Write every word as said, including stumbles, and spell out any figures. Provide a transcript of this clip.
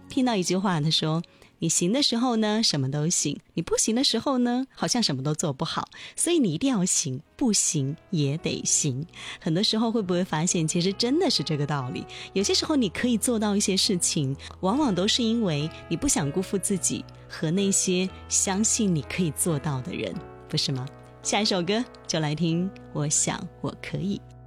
听到一句话，他说你行的时候呢什么都行，你不行的时候呢好像什么都做不好，所以你一定要行，不行也得行。很多时候会不会发现其实真的是这个道理，有些时候你可以做到一些事情，往往都是因为你不想辜负自己和那些相信你可以做到的人，不是吗？下一首歌就来听我想我可以。